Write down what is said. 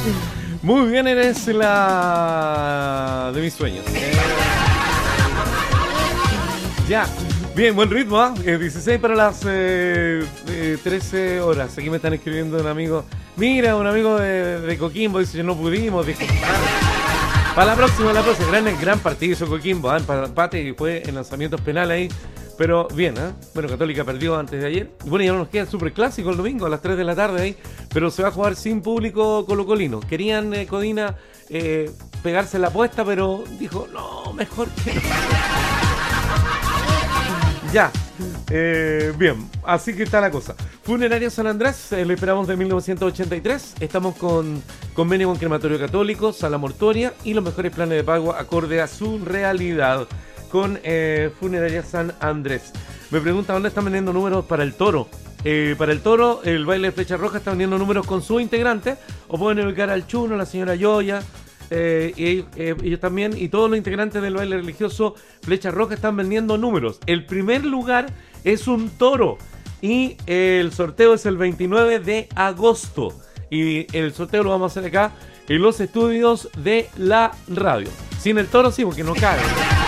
Muy bien, eres la de mis sueños. Ya. Bien, buen ritmo, ¿ah? 16 para las 13 horas. Aquí me están escribiendo un amigo. Mira, un amigo de Coquimbo dice que no pudimos. Dijo, para la próxima. Gran partido hizo Coquimbo, ¿ah? Empate y fue en lanzamientos penales ahí. Pero bien, ¿eh? Bueno, Católica perdió antes de ayer. Y bueno, ya no nos queda el superclásico el domingo a las 3 de la tarde ahí. Pero se va a jugar sin público colocolino. Querían, Codina, pegarse la apuesta, pero dijo, no, mejor que no. Ya, bien, así que está la cosa. Funeraria San Andrés, lo esperamos de 1983. Estamos con convenio con Crematorio Católico, Sala Mortuoria y los mejores planes de pago acorde a su realidad con Funeraria San Andrés. Me pregunta dónde están vendiendo números para el toro. Para el toro, el baile de Flecha Roja está vendiendo números con sus integrantes, o pueden ubicar al Chuno, la señora Yoya. Ellos también y todos los integrantes del baile religioso Flecha Roja están vendiendo números. El primer lugar es un toro y el sorteo es el 29 de agosto y el sorteo lo vamos a hacer acá en los estudios de la radio. Sin el toro sí, porque no cabe.